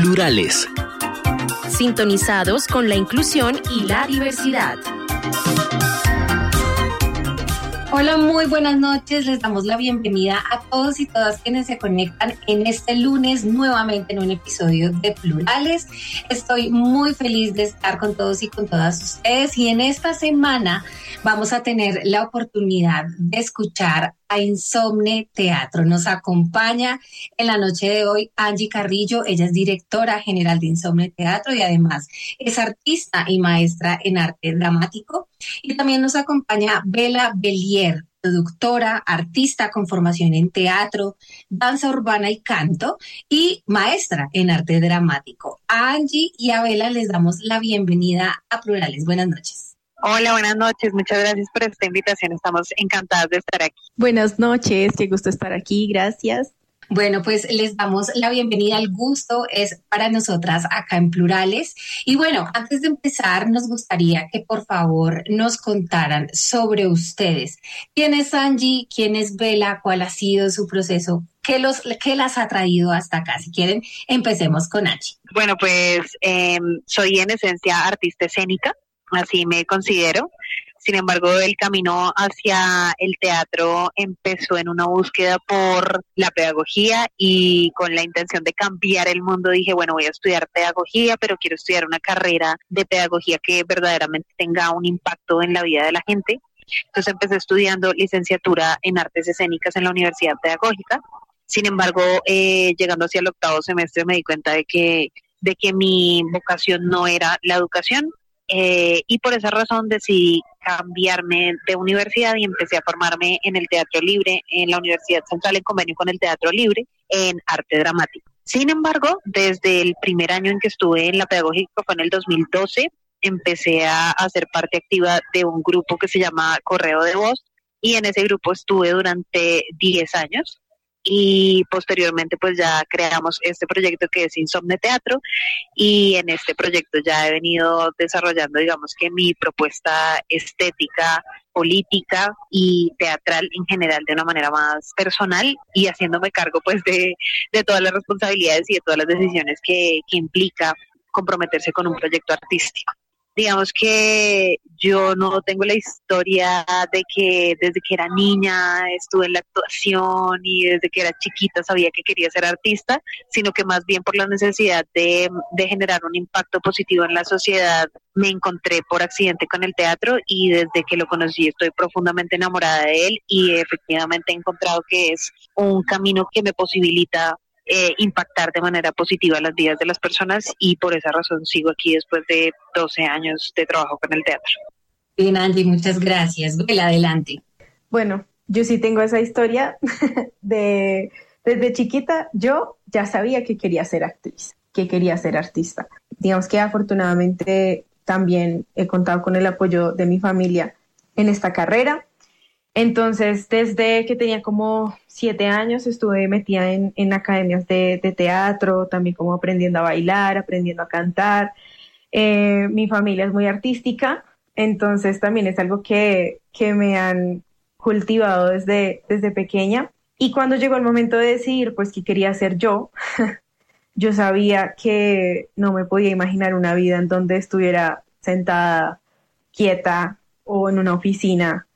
Plurales. Sintonizados con la inclusión y la diversidad. Hola, muy buenas noches. Les damos la bienvenida a todos y todas quienes se conectan en este lunes nuevamente en un episodio de Plurales. Estoy muy feliz de estar con todos y con todas ustedes y en esta semana vamos a tener la oportunidad de escuchar a Insomne Teatro. Nos acompaña en la noche de hoy Angie Carrillo. Ella es directora general de Insomne Teatro y además es artista y maestra en arte dramático. Y también nos acompaña Bela Bellier, productora, artista con formación en teatro, danza urbana y canto y maestra en arte dramático. A Angie y a Bela les damos la bienvenida a Plurales. Buenas noches. Hola, buenas noches. Muchas gracias por esta invitación. Estamos encantadas de estar aquí. Buenas noches, qué gusto estar aquí. Gracias. Bueno, pues les damos la bienvenida. El gusto es para nosotras acá en Plurales. Y bueno, antes de empezar, nos gustaría que por favor nos contaran sobre ustedes. ¿Quién es Angie? ¿Quién es Bela? ¿Cuál ha sido su proceso? ¿Qué las ha traído hasta acá? Si quieren, empecemos con Angie. Bueno, pues soy en esencia artista escénica, así me considero. Sin embargo, el camino hacia el teatro empezó en una búsqueda por la pedagogía y con la intención de cambiar el mundo dije, bueno, voy a estudiar pedagogía, pero quiero estudiar una carrera de pedagogía que verdaderamente tenga un impacto en la vida de la gente. Entonces empecé estudiando licenciatura en artes escénicas en la Universidad Pedagógica. Sin embargo, llegando hacia el octavo semestre me di cuenta de que mi vocación no era la educación. Y por esa razón decidí cambiarme de universidad y empecé a formarme en el Teatro Libre, en la Universidad Central en convenio con el Teatro Libre, en arte dramático. Sin embargo, desde el primer año en que estuve en la pedagógica, fue en el 2012, empecé a ser parte activa de un grupo que se llama Correo de Voz y en ese grupo estuve durante 10 años. Y posteriormente pues ya creamos este proyecto que es Insomne Teatro y en este proyecto ya he venido desarrollando digamos que mi propuesta estética, política y teatral en general de una manera más personal y haciéndome cargo pues de todas las responsabilidades y de todas las decisiones que implica comprometerse con un proyecto artístico. Digamos que yo no tengo la historia de que desde que era niña estuve en la actuación y desde que era chiquita sabía que quería ser artista, sino que más bien por la necesidad de generar un impacto positivo en la sociedad me encontré por accidente con el teatro y desde que lo conocí estoy profundamente enamorada de él y efectivamente he encontrado que es un camino que me posibilita impactar de manera positiva las vidas de las personas y por esa razón sigo aquí después de 12 años de trabajo con el teatro. Bien, Angie, muchas gracias. Bela, adelante. Bueno, yo sí tengo esa historia desde chiquita yo ya sabía que quería ser actriz, que quería ser artista. Digamos que afortunadamente también he contado con el apoyo de mi familia en esta carrera. Entonces, desde que tenía como 7 años estuve metida en academias de teatro, también como aprendiendo a bailar, aprendiendo a cantar. Mi familia es muy artística, entonces también es algo que me han cultivado desde pequeña. Y cuando llegó el momento de decidir, pues, qué quería hacer yo, yo sabía que no me podía imaginar una vida en donde estuviera sentada, quieta o en una oficina